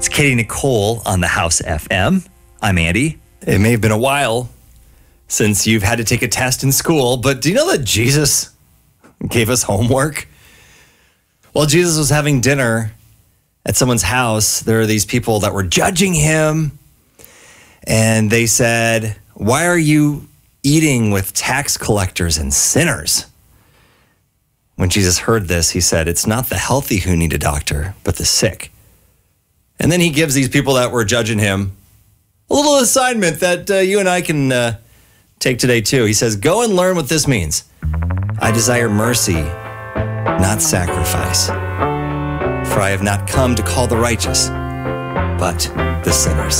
It's Katie Nicole on the House FM. I'm Andy. It may have been a while since you've had to take a test in school, but do you know that Jesus gave us homework? While Jesus was having dinner at someone's house, there are these people that were judging him, and they said, "Why are you eating with tax collectors and sinners?" When Jesus heard this, he said, "It's not the healthy who need a doctor, but the sick." And then he gives these people that were judging him a little assignment that you and I can take today too. He says, "Go and learn what this means. I desire mercy, not sacrifice. For I have not come to call the righteous, but the sinners."